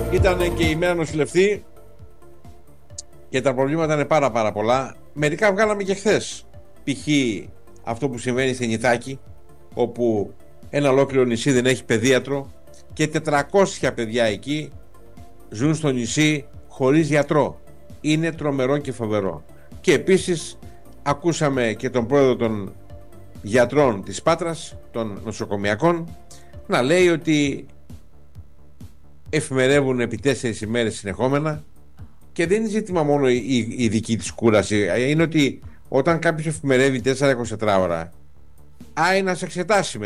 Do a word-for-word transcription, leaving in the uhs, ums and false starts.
Ήταν και η μέρα νοσηλευτή και τα προβλήματα είναι πάρα πάρα πολλά. Μερικά βγάλαμε και χθες. Π.χ. αυτό που συμβαίνει στην Ηθάκη, όπου ένα ολόκληρο νησί δεν έχει παιδίατρο και τετρακόσια παιδιά εκεί ζουν στο νησί χωρίς γιατρό. Είναι τρομερό και φοβερό. Και επίσης ακούσαμε και τον πρόεδρο των γιατρών της Πάτρας, των νοσοκομιακών, να λέει ότι εφημερεύουν επί τέσσερις ημέρες συνεχόμενα και δεν είναι ζήτημα μόνο η, η δική της κούραση. Είναι ότι όταν κάποιος εφημερεύει τέσσερα είκοσι τέσσερις ώρα, άι να σε εξετάσει